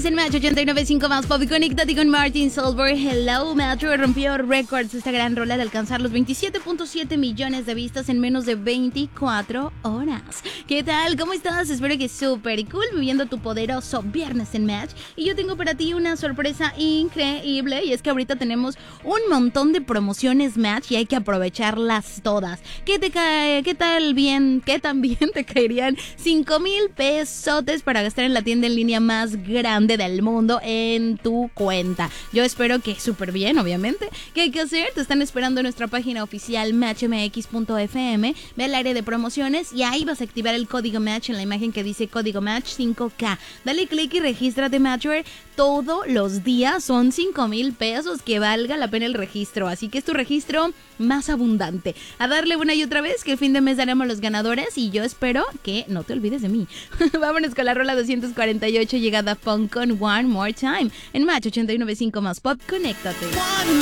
Sigues en Match 89.5 más pop y conéctate con Martin Solberg. Hello, Metro rompió récords esta gran rola de alcanzar los 27.7 millones de vistas en menos de 24 horas. ¿Qué tal? ¿Cómo estás? Espero que súper cool viviendo tu poderoso viernes en Match. Y yo tengo para ti una sorpresa increíble, y es que ahorita tenemos un montón de promociones Match y hay que aprovecharlas todas. ¿Qué tan bien te caerían 5,000 pesotes para gastar en la tienda en línea más grande del mundo en tu cuenta? Yo espero que súper bien, obviamente. ¿Qué hay que hacer? Te están esperando en nuestra página oficial matchmx.fm. Ve al área de promociones y ahí vas a activar el código Match en la imagen que dice código Match 5K. Dale clic y regístrate, Matcher. Todos los días son 5,000 pesos, que valga la pena el registro. Así que es tu registro más abundante. A darle una y otra vez, que el fin de mes daremos los ganadores y yo espero que no te olvides de mí. Vámonos con la rola 248, llegada Punk con One More Time en Match 89.5 más pop. Conéctate. One